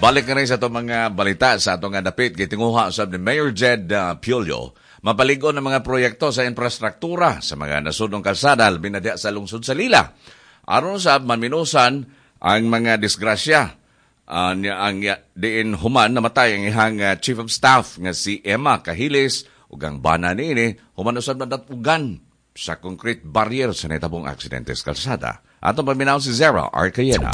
Balik na rin sa itong mga balita sa itong dapit. Gitinguha usab ni Mayor Jed Piollo. Mapaligon ng mga proyekto sa infrastruktura sa mga nasudong kalsada, binadya sa lungsod sa Lila. Aron usab maminusan ang mga disgrasya. Ang diin human namatay ang ihang Chief of Staff nga si Emma Cahiles ug ang bana niini human usab na datugan sa concrete barrier sa nahitabong aksidente sa kalsada. Atong paminaw si Zara Arcayena.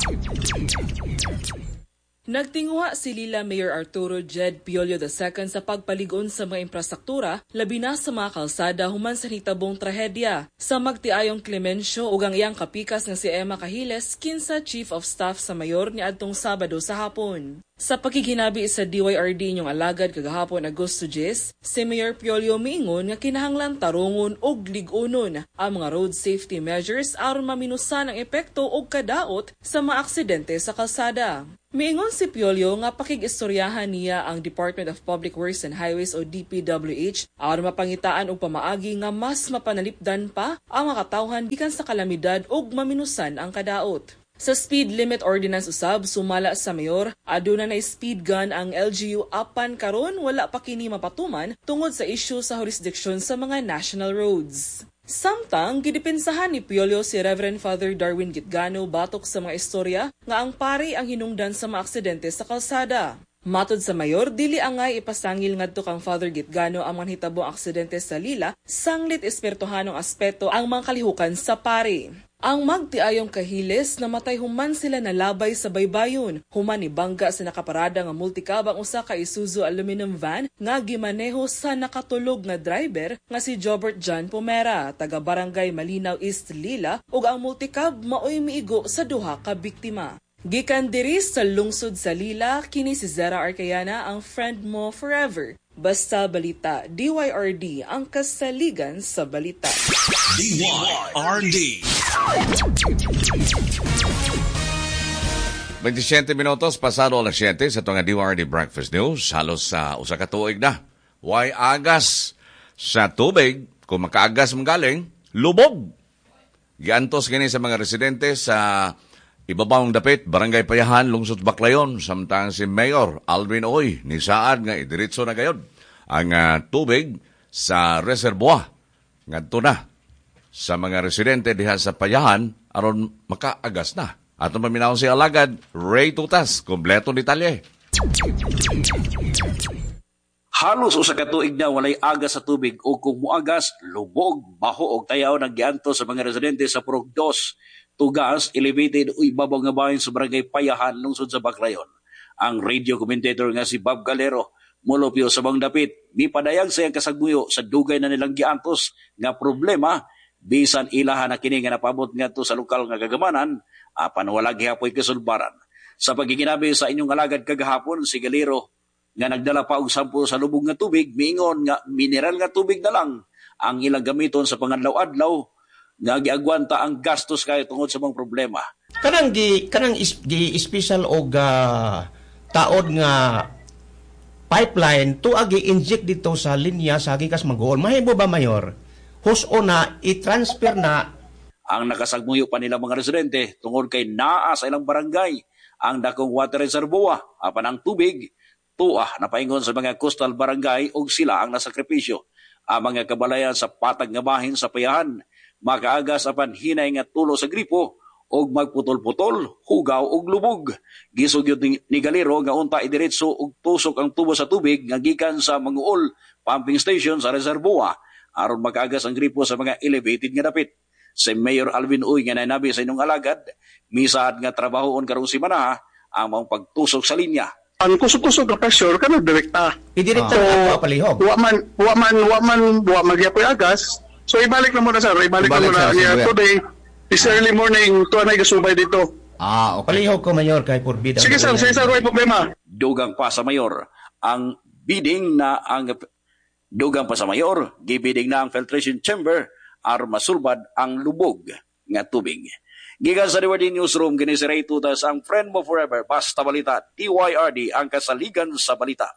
Nagtinguha si Lila Mayor Arturo Jed Piollo II sa pagpaligon sa mga infrastruktura, labi na sa mga kalsada human sa hitabong trahedya. Sa magtiayong Clemencio ug ang iyang kapikas nga si Emma Cahiles, kinsa Chief of Staff sa Mayor ni adtong Sabado sa hapon. Sa pagkiginabi sa DYRD inyong alagad kagahapon Agosto 10, si Mayor Piollo miingon nga kinahanglan tarungon og lig-unon ang mga road safety measures aron maminusan ang epekto og kadaot sa mga aksidente sa kalsada. Miingon si Piollo nga pakig-istoryahan niya ang Department of Public Works and Highways o DPWH aron mapangitaan og pamaagi nga mas mapanalipdan pa ang mga katawhan gikan sa kalamidad ug maminusan ang kadaot. Sa speed limit ordinance usab sumala sa mayor, aduna na speed gun ang LGU apan karon wala pa kini mapatuman tungod sa issue sa jurisdiction sa mga national roads. Samtang gidepensahan ni Piollo si Reverend Father Darwin Gitgano batok sa mga istorya nga ang pari ang hinungdan sa mga aksidente sa kalsada. Matod sa mayor, dili angay ipasangil ngadto kang Father Gitgano ang mga hitabong aksidente sa Lila, sanglit espirituhanong aspeto ang mga kalihukan sa pari. Ang magtiayong Cahiles namatay human sila nalabay sa baybayon, human ni bangga sa nakaparada nga multicab ang usa ka Isuzu aluminum van nga gimaneho sa nakatulog nga driver nga si Jobert John Pomera, taga Barangay Malinaw East Lila, ug ang multicab maoy miigo sa duha ka biktima. Gikan diri sa lungsod sa Lila, kini si Zara Arcayana, ang friend mo forever. Basta Balita, DYRD, ang kasaligan sa balita. DYRD. 27 minutos pasado alas 7 sa itong DYRD Breakfast News. Halos sa usa ka tuig na. Way agas sa tubig. Kung makaagas manggaling, lubog. Giantos gini sa mga residente sa ibabawang dapit, Barangay Payahan, Lungsod Baclayon, samtang si Mayor Alvin Oy ni saad nga idiretso na gayod ang tubig sa reservoir ngadto na sa mga residente diha sa Payahan aron makaagas na. Atong paminaw si alagad Ray Tutas, kompleto detalye. Halos usa ka tuig na walay agas sa tubig o kung muagas, lubog, baho og tayaw naggianto sa mga residente sa Purok 2, Tugas, Elevated o ibabaw nga bahin sa Barangay Payahan, lungsod sa Baclayon. Ang radio commentator nga si Bob Galero molopyo sa bang dapit, mipadayag sa iyang kasagmuyo sa dugay na nilang giantos nga problema bisan ilaha na kini nga napabot ngadto sa lokal nga kagamanan apan wala gihapoy kasulbaran. Sa pagiginabi sa inyong alagad kagahapon, si Galero nga nagdala pa og sampo sa lubog nga tubig, miingon nga mineral nga tubig na lang ang ilang gamiton sa pangadlaw-adlaw nga giagwanta ang gastos kay tungod sa mga problema. Kanang special og taod nga pipeline to agi-inject dito sa linya sa gikas Magool. Mahimo ba, Mayor? Huso na i-transfer na ang nakasagmuyo pa nila mga residente tungod kay naa sa ilang barangay ang dakong water reservoir apan ang tubig tuwa na paingon sa mga coastal barangay og sila ang nasakripisyo. Ang mga kabalayan sa patag nga bahin sa Payahan makaagas apan hinay nga tulo sa gripo og magputol-putol, hugaw og lubog. Gisugyod ni Galero nga unta idiretso og tusok ang tubo sa tubig nga gikan sa Manguol pumping station sa reservoir aron makaagas ang gripo sa mga elevated nga dapit. Si Mayor Alvin Uy nga nainabi sa inyong alagad, misaad nga trabahoon karong simana ang mga pagtusok sa linya. Ang kusog-kusog na pressure kanang direkta. Idirekta na palihog. Wa man magyapoy agas. So ibalik na muna sir, ibalik na muna today. This early morning, tuwan ay gasubay dito. Okay. Palihog ko, Mayor, kay Purbida. Sige sir, may problema. Dugang pa sa Mayor, gibiding na ang filtration chamber aron masulbad ang lubog nga tubig. Gikan sa DYRD Newsroom, gini si Ray Tutas, ang friend mo forever, Basta Balita, DYRD, ang kasaligan sa balita.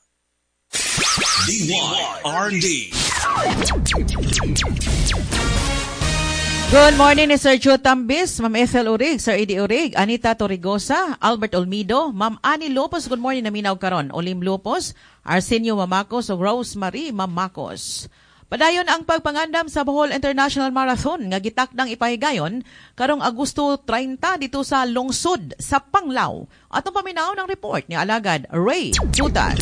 DYRD. Good morning ni Sir Joe Tambis, Ma'am Ethel Urig, Sir Eddie Urig, Anita Torrigosa, Albert Olmido, Ma'am Annie Lopos, good morning na minaw karon, Olim Lopos, Arsenio Mamacos, o Rosemary Mamacos. Padayon ang pagpangandam sa Bohol International Marathon nga gitakdang ipahigayon karong Agosto 30 dito sa lungsod sa Panglao. Atong paminaw ng report ni Alagad Ray Tutas.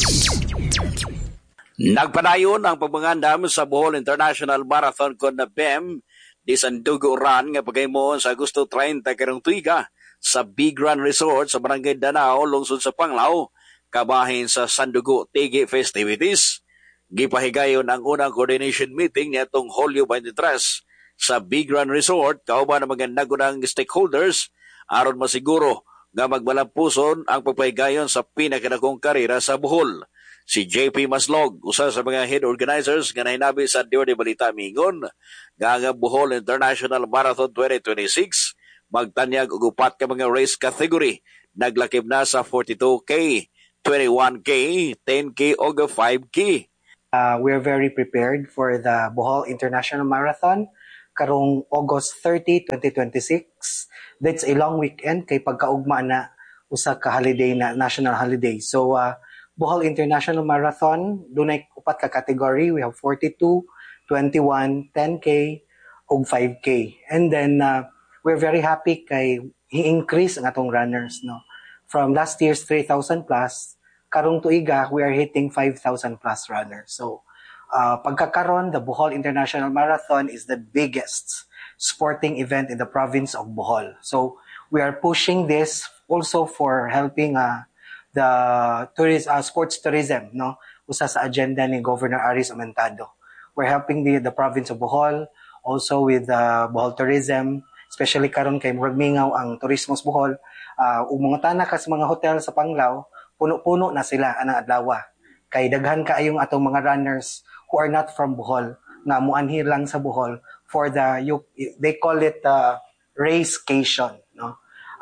Nagpadayon ang pagpangandam sa Bohol International Marathon kon na BEM di Sandugo Run nga pagaymoon sa Agosto 30 karong tuiga sa Big Run Resort sa Barangay Danao, lungsod sa Panglao, kabahin sa Sandugo Tigi festivities. Gipahigayon ang unang coordination meeting niadtong Hulyo 23 sa Big Run Resort kauban ng mga nagunang stakeholders aron masiguro nga magbalampuson ang pagpahigayon sa pinakadakong karera sa Bohol. Si JP Maslog, usa sa mga head organizers nga nahinabi sa Diori Balita mingon, nga Bohol International Marathon 2026 magtanyag og upat ka mga race category. Naglakip na sa 42K, 21K, 10K ug 5K. We're very prepared for the Bohol International Marathon karong August 30, 2026. That's a long weekend kay pagkaugma na usa ka holiday na national holiday. So Bohol International Marathon, dunay upat ka category. We have 42, 21, 10K, ug 5K. And then, we're very happy kay i-increase ang atong runners. No? From last year's 3,000 plus, karong tuiga, we are hitting 5,000 plus runners. So, pagkakaroon, the Bohol International Marathon is the biggest sporting event in the province of Bohol. So, we are pushing this also for helping the sports tourism, no, usa sa agenda ni Governor Aris Aumentado. We're helping the province of Bohol, also with Bohol Tourism, especially karon kay murag mingaw ang turismo sa Bohol. Ug mga tanan kas mga hotel sa Panglao, puno-puno na sila anang adlaw. Kay daghan kaayong atong mga runners who are not from Bohol nga muanhir lang sa Bohol for they call it racecation, no.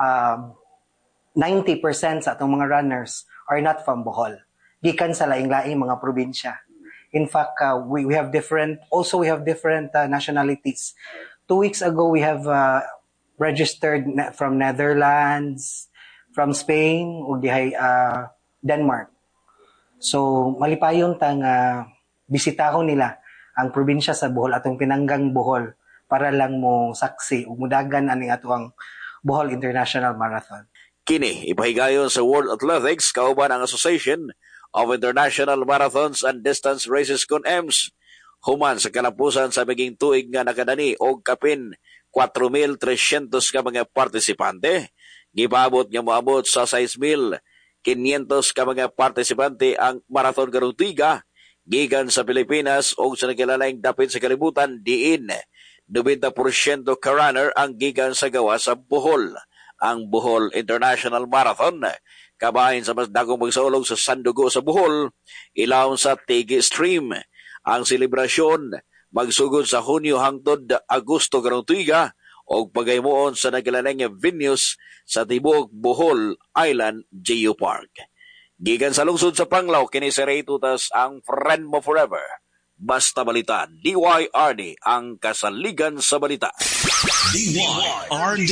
90% sa atong mga runners are not from Bohol. Gikan sa laing-laing mga probinsya. In fact, we have different nationalities. 2 weeks ago, we have registered from Netherlands, from Spain, o Denmark. So, malipayon tang bisitahon nila ang probinsya sa Bohol, atong pinanggang Bohol, para lang mo saksi o mudagan aning atong Bohol International Marathon. Kini ipahigayon sa World Athletics kauban ang Association of International Marathons and Distance Races (CONEMS) human sa kalampusan sa maging tuig nga nakadani og kapin 4,300 ka mga partisipante. Gipaabot nga moabot sa 6,500 ka mga partisipante ang marathon karong tuiga gikan sa Pilipinas o sa nagkilalaing dapit sa kalibutan diin 90% ka runner ang gikan sa gawa sa Bohol. Ang Bohol International Marathon kabahin sa mas dagong magsaulog sa Sandugo sa Bohol, ilaw sa Tigi Stream. Ang selebrasyon magsugod sa Hunyo hangtod Agosto karong tuiga o pagaymoon sa nagkalalang venues sa Tibok Bohol Island Geopark. Gikan sa lungsod sa Panglao, kini si Ray Tutas, ang friend mo forever. Basta Balita, DYRD, ang kasaligan sa balita. DYRD.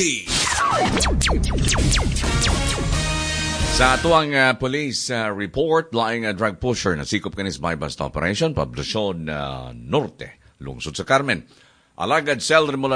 Sa atuang police report, laing drug pusher na sikop kanis by bust operation, Poblacion Norte, lungsod sa Carmen. Alagad Cel Remula